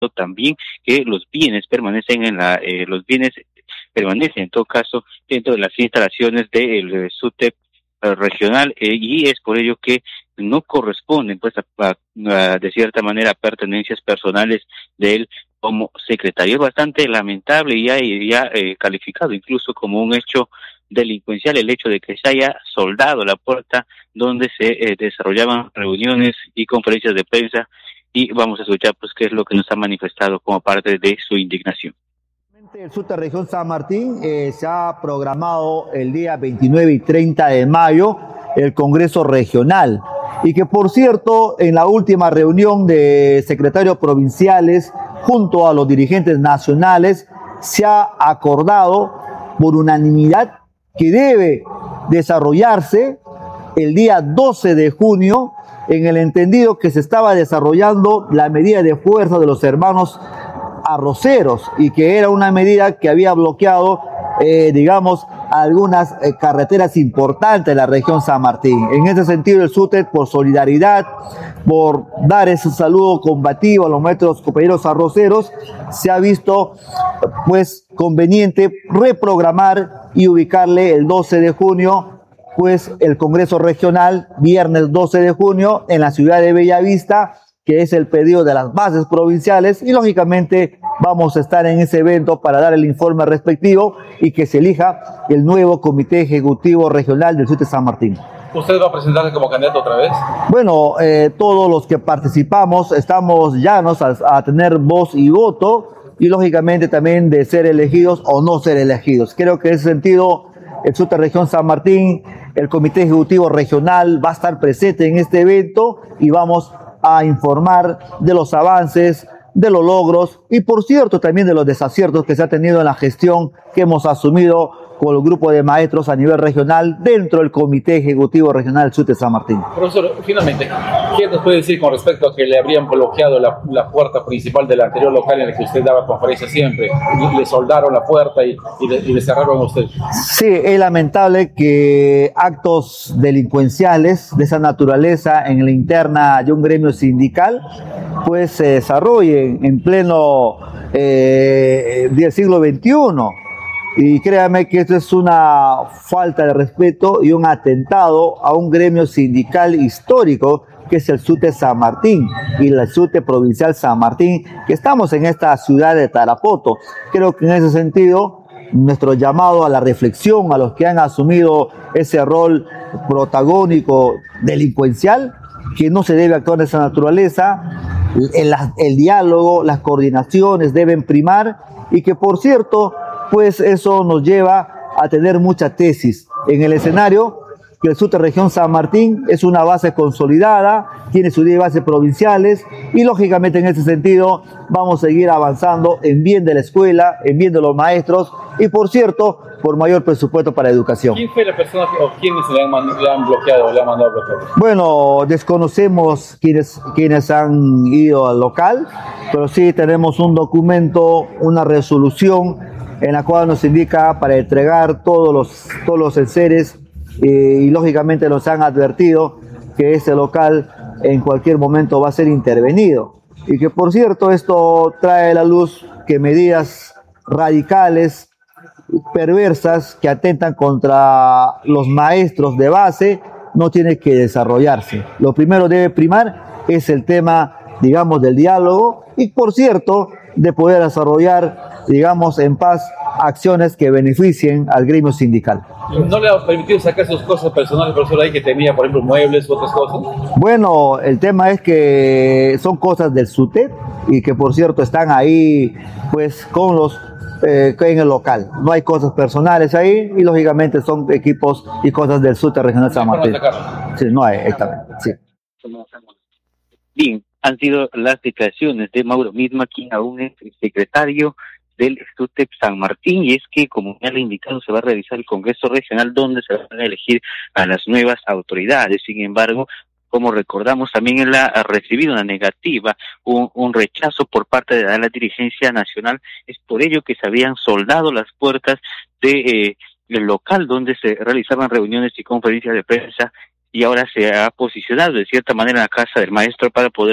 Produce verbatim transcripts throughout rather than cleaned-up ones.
también que los bienes permanecen en la, eh, los bienes permanecen en todo caso dentro de las instalaciones del SUTEP eh, regional eh, y es por ello que no corresponden pues a, a, a, de cierta manera pertenencias personales de él como secretario. Es bastante lamentable y ya, ya eh, calificado incluso como un hecho delincuencial el hecho de que se haya soldado la puerta donde se eh, desarrollaban reuniones y conferencias de prensa, y vamos a escuchar pues qué es lo que nos ha manifestado como parte de su indignación. El SUTEP Región San Martín eh, se ha programado el día veintinueve y treinta de mayo el Congreso Regional, y que por cierto en la última reunión de secretarios provinciales junto a los dirigentes nacionales se ha acordado por unanimidad que debe desarrollarse el día doce de junio, en el entendido que se estaba desarrollando la medida de fuerza de los hermanos arroceros y que era una medida que había bloqueado, eh, digamos, algunas eh, carreteras importantes de la región San Martín. En ese sentido, el SUTEP, por solidaridad, por dar ese saludo combativo a los nuestros compañeros arroceros, se ha visto pues conveniente reprogramar y ubicarle el doce de junio, pues el Congreso Regional, viernes doce de junio, en la ciudad de Bellavista, que es el pedido de las bases provinciales, y lógicamente vamos a estar en ese evento para dar el informe respectivo y que se elija el nuevo Comité Ejecutivo Regional del SUTEP San Martín. ¿Usted va a presentarse como candidato otra vez? Bueno, eh, todos los que participamos estamos llanos a, a tener voz y voto, y lógicamente también de ser elegidos o no ser elegidos. Creo que en ese sentido el SUTEP Región San Martín, el Comité Ejecutivo Regional va a estar presente en este evento y vamos a informar de los avances, de los logros y por cierto también de los desaciertos que se ha tenido en la gestión que hemos asumido con el grupo de maestros a nivel regional dentro del Comité Ejecutivo Regional del SUTEP San Martín. Profesor, finalmente, ¿qué nos puede decir con respecto a que le habrían bloqueado la, la puerta principal del anterior local en el que usted daba conferencia siempre? Le soldaron la puerta y, y, le, y le cerraron a usted. Sí, es lamentable que actos delincuenciales de esa naturaleza en la interna de un gremio sindical pues se desarrollen en pleno eh, del siglo veintiuno. Y créame que esto es una falta de respeto y un atentado a un gremio sindical histórico que es el SUTEP San Martín y la SUTEP Provincial San Martín, que estamos en esta ciudad de Tarapoto. Creo que en ese sentido nuestro llamado a la reflexión a los que han asumido ese rol protagónico delincuencial, que no se debe actuar de esa naturaleza, el, el diálogo, las coordinaciones deben primar, y que por cierto pues eso nos lleva a tener mucha tesis en el escenario que el SUTEP Región San Martín es una base consolidada, tiene sus diez bases provinciales y lógicamente en ese sentido vamos a seguir avanzando en bien de la escuela, en bien de los maestros y por cierto, por mayor presupuesto para educación. ¿Quién fue la persona o quiénes le han, le han bloqueado o le han mandado bloquear? Bueno, desconocemos quiénes, quiénes han ido al local, pero sí tenemos un documento, una resolución en la cual nos indica para entregar todos los, todos los enseres eh, y lógicamente nos han advertido que ese local en cualquier momento va a ser intervenido. Y que por cierto esto trae a la luz que medidas radicales, perversas, que atentan contra los maestros de base no tienen que desarrollarse. Lo primero debe primar es el tema, digamos, del diálogo y por cierto de poder desarrollar, digamos, en paz acciones que beneficien al gremio sindical. ¿No le ha permitido sacar sus cosas personales, profesor, ahí que tenía, por ejemplo, muebles u otras cosas? Bueno, el tema es que son cosas del SUTEP y que por cierto están ahí pues con los eh, en el local. No hay cosas personales ahí y lógicamente son equipos y cosas del SUTEP Regional San Martín. Sí, no hay, exactamente. Sí. Bien, han sido las declaraciones de Mauro Misma, quien aún es el secretario del SUTEP San Martín, y es que, como ya le he indicado, se va a realizar el Congreso Regional donde se van a elegir a las nuevas autoridades. Sin embargo, como recordamos, también él ha recibido una negativa, un, un rechazo por parte de la dirigencia nacional. Es por ello que se habían soldado las puertas de eh, el local donde se realizaban reuniones y conferencias de prensa, y ahora se ha posicionado de cierta manera en la casa del maestro para poder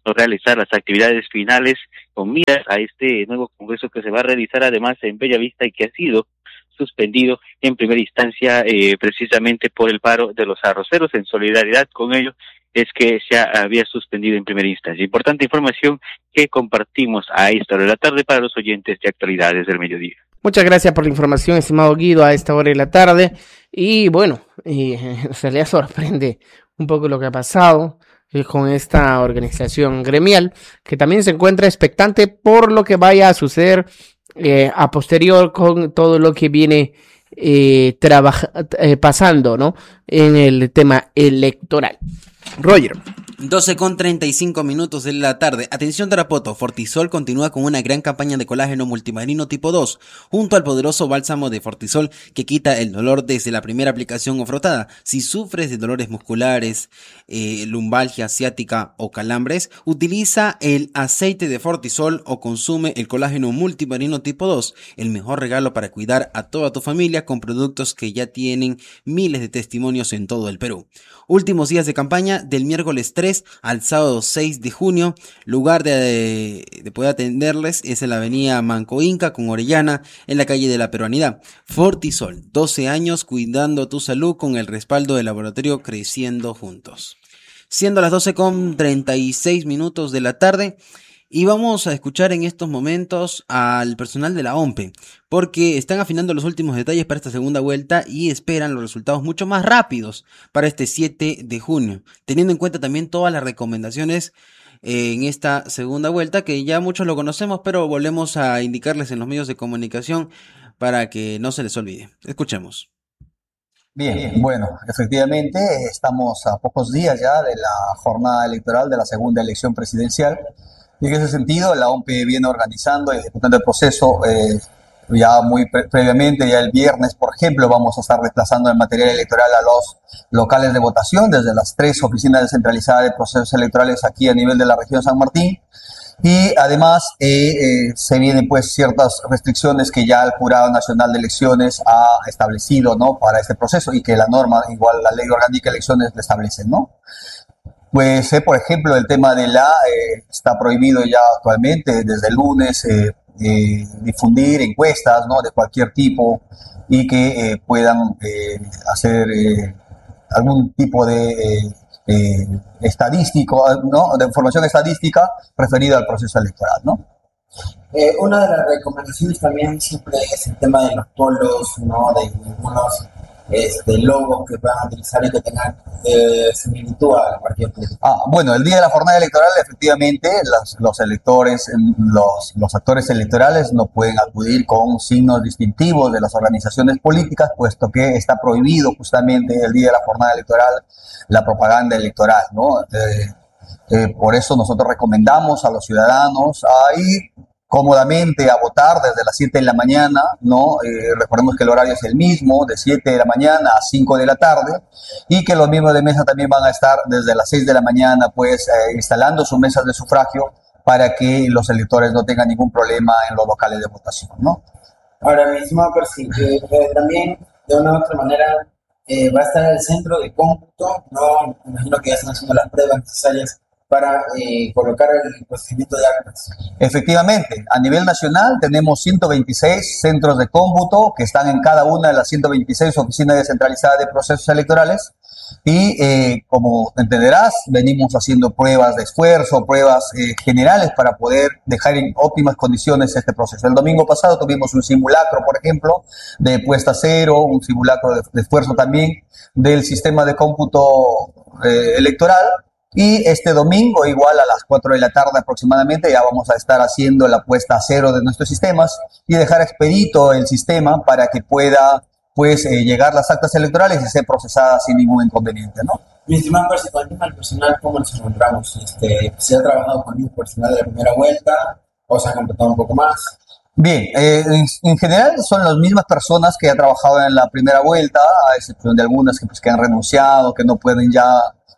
realizar las actividades finales con miras a este nuevo congreso que se va a realizar además en Bellavista y que ha sido suspendido en primera instancia eh, precisamente por el paro de los arroceros. En solidaridad con ellos es que se había suspendido en primera instancia. Importante información que compartimos a esta hora de la tarde para los oyentes de Actualidades del Mediodía. Muchas gracias por la información, estimado Guido, a esta hora de la tarde. Y bueno, eh, en realidad sorprende un poco lo que ha pasado eh, con esta organización gremial, que también se encuentra expectante por lo que vaya a suceder eh, a posterior con todo lo que viene eh, trabaja, eh, pasando, ¿no?, en el tema electoral. Roger. doce con treinta y cinco minutos de la tarde. Atención Tarapoto, Fortisol continúa con una gran campaña de colágeno multimarino tipo dos, junto al poderoso bálsamo de Fortisol que quita el dolor desde la primera aplicación o frotada. Si sufres de dolores musculares, eh, lumbalgia ciática o calambres, utiliza el aceite de Fortisol o consume el colágeno multimarino tipo dos, el mejor regalo para cuidar a toda tu familia con productos que ya tienen miles de testimonios en todo el Perú. Últimos días de campaña del miércoles tres al sábado seis de junio. Lugar de, de poder atenderles es en la avenida Manco Inca con Orellana, en la calle de la Peruanidad. Fortisol, doce años cuidando tu salud con el respaldo del laboratorio Creciendo Juntos. Siendo las doce con treinta y seis minutos de la tarde. Y vamos a escuchar en estos momentos al personal de la O M P E, porque están afinando los últimos detalles para esta segunda vuelta y esperan los resultados mucho más rápidos para este siete de junio, teniendo en cuenta también todas las recomendaciones eh, en esta segunda vuelta, que ya muchos lo conocemos, pero volvemos a indicarles en los medios de comunicación para que no se les olvide. Escuchemos. Bien, bueno, efectivamente estamos a pocos días ya de la jornada electoral de la segunda elección presidencial. Y en ese sentido, la O M P E viene organizando y ejecutando el proceso eh, ya muy pre- previamente, ya el viernes, por ejemplo, vamos a estar desplazando el material electoral a los locales de votación desde las tres oficinas descentralizadas de procesos electorales aquí a nivel de la región San Martín. Y además eh, eh, se vienen pues ciertas restricciones que ya el Jurado Nacional de Elecciones ha establecido, ¿no?, para este proceso, y que la norma, igual la Ley Orgánica de Elecciones, le establece, ¿no? Pues, eh, por ejemplo, el tema de la, eh, está prohibido ya actualmente, desde el lunes, eh, eh, difundir encuestas, ¿no?, de cualquier tipo y que eh, puedan eh, hacer eh, algún tipo de eh, eh, estadístico, ¿no?, de información estadística referida al proceso electoral, ¿no? Eh, una de las recomendaciones también siempre es el tema de los polos, ¿no?, de algunos este, logos que puedan utilizar y que tengan eh, similitud al partido político. Ah, bueno, el día de la jornada electoral, efectivamente, los, los electores, los, los actores electorales no pueden acudir con signos distintivos de las organizaciones políticas, puesto que está prohibido justamente el día de la jornada electoral la propaganda electoral, ¿no? Eh, eh, por eso nosotros recomendamos a los ciudadanos a ir cómodamente a votar desde las siete de la mañana, ¿no? Eh, recordemos que el horario es el mismo, de siete de la mañana a cinco de la tarde, y que los miembros de mesa también van a estar desde las seis de la mañana, pues, eh, instalando sus mesas de sufragio para que los electores no tengan ningún problema en los locales de votación, ¿no? Ahora mismo, pues sí, eh, también de una u otra manera eh, va a estar el centro de cómputo, ¿no? Me imagino que ya están haciendo las pruebas necesarias para eh, colocar el procedimiento de actas. Efectivamente, a nivel nacional tenemos ciento veintiséis centros de cómputo que están en cada una de las ciento veintiséis oficinas descentralizadas de procesos electorales y eh, como entenderás, venimos haciendo pruebas de esfuerzo, pruebas eh, generales para poder dejar en óptimas condiciones este proceso. El domingo pasado tuvimos un simulacro, por ejemplo, de puesta a cero, un simulacro de, de esfuerzo también del sistema de cómputo eh, electoral. Y este domingo, igual a las cuatro de la tarde aproximadamente, ya vamos a estar haciendo la puesta a cero de nuestros sistemas y dejar expedito el sistema para que pueda, pues, eh, llegar las actas electorales y ser procesadas sin ningún inconveniente, ¿no? Mi estimado, pues, con el tema del personal, ¿cómo nos encontramos? Este, ¿se ha trabajado con el personal de la primera vuelta o se ha completado un poco más? Bien, eh, en, en general son las mismas personas que han trabajado en la primera vuelta, a excepción de algunas que, pues, que han renunciado, que no pueden ya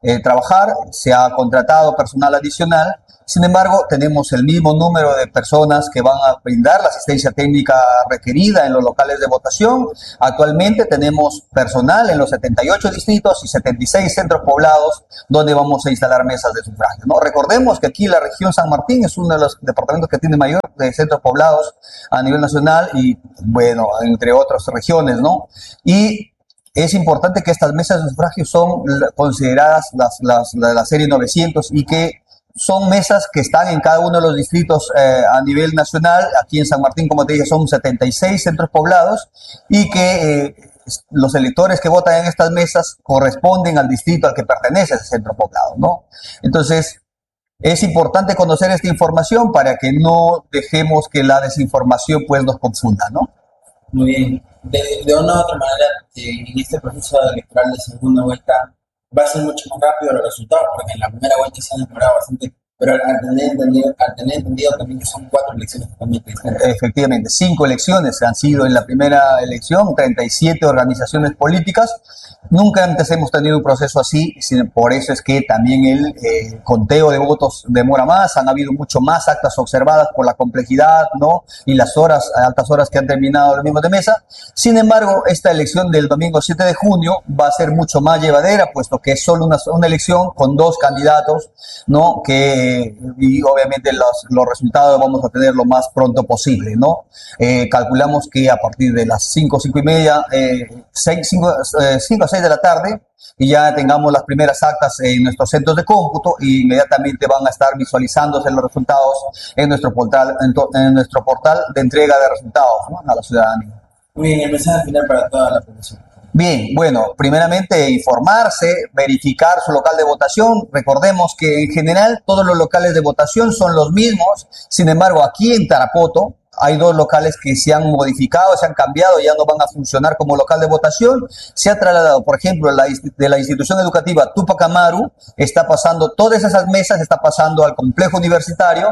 eh, trabajar, se ha contratado personal adicional. Sin embargo, tenemos el mismo número de personas que van a brindar la asistencia técnica requerida en los locales de votación. Actualmente tenemos personal en los setenta y ocho distritos y setenta y seis centros poblados donde vamos a instalar mesas de sufragio, ¿no? Recordemos que aquí la región San Martín es uno de los departamentos que tiene mayor de centros poblados a nivel nacional y, bueno, entre otras regiones, ¿no? Y es importante que estas mesas de sufragio son consideradas las, las, la, la serie novecientos y que son mesas que están en cada uno de los distritos eh, a nivel nacional. Aquí en San Martín, como te dije, son setenta y seis centros poblados y que eh, los electores que votan en estas mesas corresponden al distrito al que pertenece ese centro poblado, ¿no? Entonces, es importante conocer esta información para que no dejemos que la desinformación pues nos confunda, ¿no? Muy bien. De, de una u otra manera, eh, en este proceso electoral de segunda vuelta, va a ser mucho más rápido los resultados, porque en la primera vuelta se han demorado bastante, pero al tener entendido, al tener entendido también que son cuatro elecciones totalmente distintas. Efectivamente, cinco elecciones han sido en la primera elección, treinta y siete organizaciones políticas. Nunca antes hemos tenido un proceso así, por eso es que también el eh, conteo de votos demora más, han habido mucho más actas observadas por la complejidad, ¿no? Y las horas, altas horas que han terminado los mismos de mesa. Sin embargo, esta elección del domingo siete de junio va a ser mucho más llevadera, puesto que es solo una, una elección con dos candidatos, ¿no? Que, y obviamente los, los resultados vamos a tener lo más pronto posible, ¿no? Eh, calculamos que a partir de las cinco, cinco y media, eh, seis, cinco, eh, cinco a seis de la tarde, y ya tengamos las primeras actas en nuestros centros de cómputo, y inmediatamente van a estar visualizándose los resultados en nuestro portal, en, to, en nuestro portal de entrega de resultados, ¿no? A la ciudadanía. Muy bien, el mensaje final para toda la población. Bien, bueno, primeramente informarse, verificar su local de votación. Recordemos que en general todos los locales de votación son los mismos. Sin embargo, aquí en Tarapoto hay dos locales que se han modificado, se han cambiado, ya no van a funcionar como local de votación. Se ha trasladado, por ejemplo, la, de la institución educativa Tupac Amaru, está pasando, todas esas mesas está pasando al complejo universitario,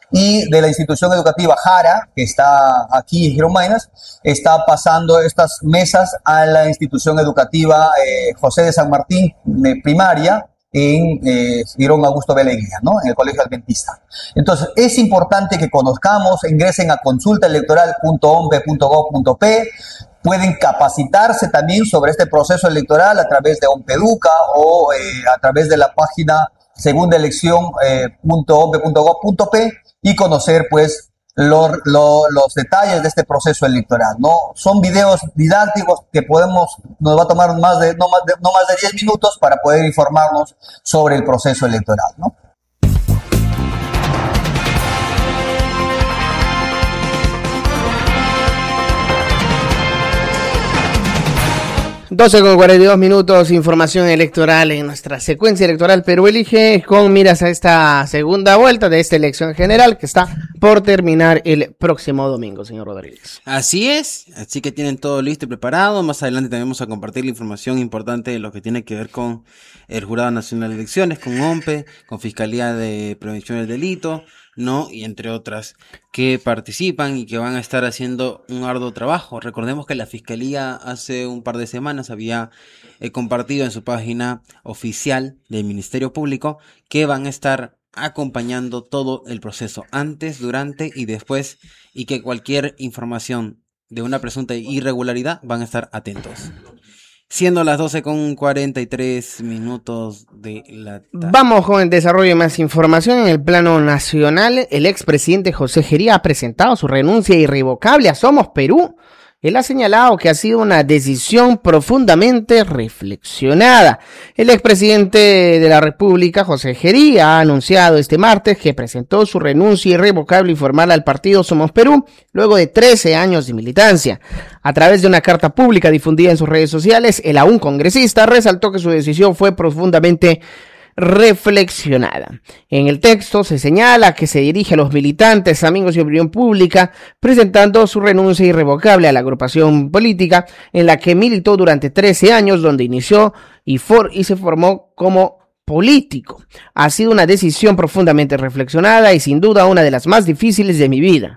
y de la institución educativa Jara, que está aquí en Girón Maynas, está pasando estas mesas a la institución educativa eh, José de San Martín de primaria, en eh, Girón Augusto B. Leguía, ¿no? En el Colegio Adventista. Entonces, es importante que conozcamos, ingresen a consulta electoral punto o m p e punto gob punto p, pueden capacitarse también sobre este proceso electoral a través de OMPEDUCA o eh, a través de la página segunda elección punto o m p e punto gob punto p y conocer, pues, Lo, lo, los detalles de este proceso electoral, ¿no? Son videos didácticos que podemos, nos va a tomar más de, no más de, no más de diez minutos para poder informarnos sobre el proceso electoral, ¿no? doce con cuarenta y dos minutos, información electoral en nuestra secuencia electoral. Perú elige con miras a esta segunda vuelta de esta elección general que está por terminar el próximo domingo, señor Rodríguez. Así es, así que tienen todo listo y preparado. Más adelante también vamos a compartir la información importante de lo que tiene que ver con el Jurado Nacional de Elecciones, con O M P E, con Fiscalía de Prevención del Delito, ¿no? Y entre otras que participan y que van a estar haciendo un arduo trabajo. Recordemos que la Fiscalía hace un par de semanas había eh, compartido en su página oficial del Ministerio Público que van a estar acompañando todo el proceso antes, durante y después, y que cualquier información de una presunta irregularidad van a estar atentos. Siendo las doce con cuarenta y tres minutos de la tarde. Vamos con el desarrollo de más información. En el plano nacional, el expresidente José Gería ha presentado su renuncia irrevocable a Somos Perú. Él ha señalado que ha sido una decisión profundamente reflexionada. El expresidente de la República, José Gería, ha anunciado este martes que presentó su renuncia irrevocable y formal al partido Somos Perú, luego de trece años de militancia. A través de una carta pública difundida en sus redes sociales, el aún congresista resaltó que su decisión fue profundamente reflexionada. En el texto se señala que se dirige a los militantes, amigos y opinión pública, presentando su renuncia irrevocable a la agrupación política en la que militó durante trece años, donde inició y, for- y se formó como político. Ha sido una decisión profundamente reflexionada y sin duda una de las más difíciles de mi vida.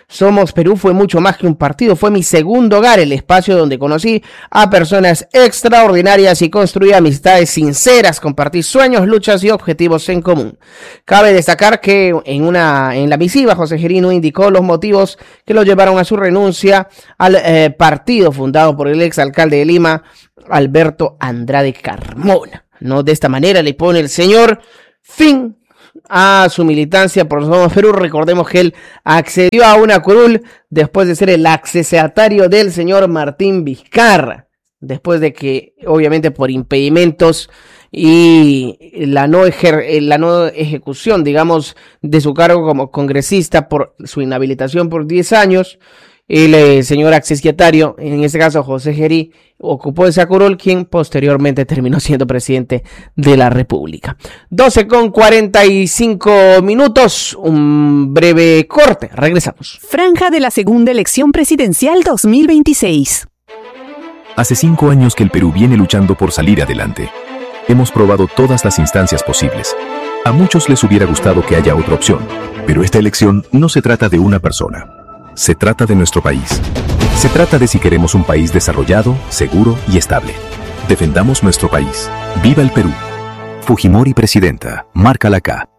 Somos Perú fue mucho más que un partido, fue mi segundo hogar, el espacio donde conocí a personas extraordinarias y construí amistades sinceras, compartí sueños, luchas y objetivos en común. Cabe destacar que en una en la misiva José Gerí no indicó los motivos que lo llevaron a su renuncia al eh, partido fundado por el exalcalde de Lima, Alberto Andrade Carmona. No, de esta manera le pone el señor fin a su militancia por Somos Perú. Recordemos que él accedió a una curul después de ser el accesatario del señor Martín Vizcarra, después de que obviamente por impedimentos y la no, ejer- la no ejecución, digamos, de su cargo como congresista por su inhabilitación por diez años, el eh, señor accesatario, en este caso José Gerí, ocupó esa curul, quien posteriormente terminó siendo presidente de la República. doce con cuarenta y cinco minutos, un breve corte, regresamos. Franja de la segunda elección presidencial dos mil veintiséis. Hace cinco años que el Perú viene luchando por salir adelante. Hemos probado todas las instancias posibles. A muchos les hubiera gustado que haya otra opción, pero esta elección no se trata de una persona. Se trata de nuestro país. Se trata de si queremos un país desarrollado, seguro y estable. Defendamos nuestro país. ¡Viva el Perú! Fujimori presidenta. Marca la K.